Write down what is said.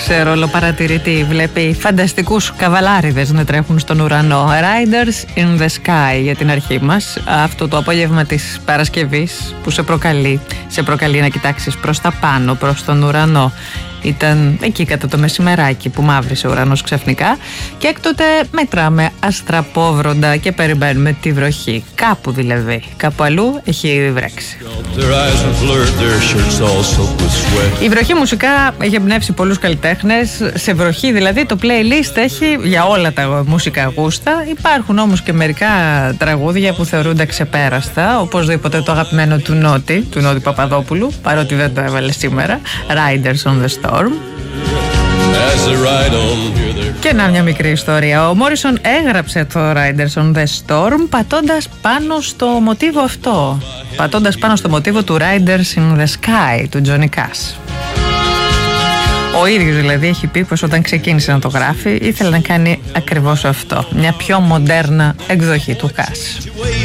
σε ρολοπαρατηρητή. Βλέπει φανταστικούς καβαλάριδες να τρέχουν στον ουρανό. Riders in the Sky για την αρχή μας. Αυτό το απόγευμα της Παρασκευής που σε προκαλεί να κοιτάξεις προς τα πάνω, προς τον ουρανό. Ήταν εκεί κατά το μεσημεράκι που μαύρισε ο ουρανός ξαφνικά και έκτοτε μετράμε αστραπόβροντα και περιμένουμε τη βροχή. Κάπου δηλαδή, κάπου αλλού έχει ήδη βρέξει. Η βροχή μουσικά έχει εμπνεύσει πολλούς καλλιτέχνες. Σε βροχή δηλαδή το playlist έχει για όλα τα μουσικά γούστα. Υπάρχουν όμως και μερικά τραγούδια που θεωρούνται ξεπέραστα. Οπωσδήποτε το αγαπημένο του Νότι Παπαδόπουλου, παρότι δεν το έβαλε σήμερα, Riders on the Storm. Και να μια μικρή ιστορία. Ο Μόρισον έγραψε το Riders on the Storm πατώντας πάνω στο μοτίβο αυτό. Πατώντας πάνω στο μοτίβο του Riders in the Sky του Johnny Cash. Ο ίδιος δηλαδή έχει πει πως όταν ξεκίνησε να το γράφει ήθελε να κάνει ακριβώς αυτό. Μια πιο μοντέρνα εκδοχή του Cash.